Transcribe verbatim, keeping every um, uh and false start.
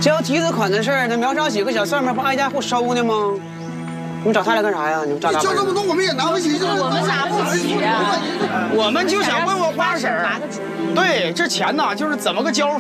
交提子款的事儿，那苗少几个小算盘不挨家户收呢吗？你们找他来干啥呀？你们找他？ 交这么多，我们也拿不起。 我们拿不起啊！ 我们就想问问花婶儿，对，这钱呐，就是怎么个交